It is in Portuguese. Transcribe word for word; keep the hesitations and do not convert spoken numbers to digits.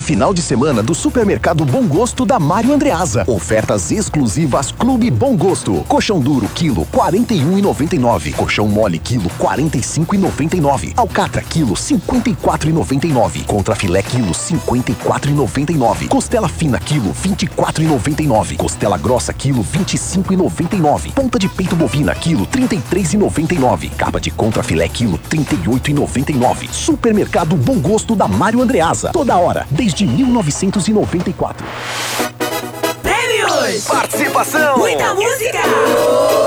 final de semana do Supermercado Bom Gosto da Mário Andreasa. Ofertas exclusivas Clube Bom Gosto. Colchão duro, quilo, quarenta e um reais e noventa e nove centavos. Colchão mole, quilo, quarenta e cinco reais e noventa e nove centavos. Alcatra, quilo, cinquenta e quatro reais e noventa e nove centavos. Contrafilé, quilo, cinquenta e quatro reais e noventa e nove centavos. Costela fina, quilo, vinte e quatro reais e noventa e nove centavos. Costela grossa, quilo, vinte e cinco reais e noventa e nove centavos. Ponta de peito bovina, quilo, trinta e três reais e noventa e nove centavos. Capa de contrafilé, quilo, trinta e oito reais e noventa e nove centavos. Supermercado Bom Gosto da Mário Andreasa. Toda hora, desde mil novecentos e noventa e quatro. Prêmios! Participação! Muita música!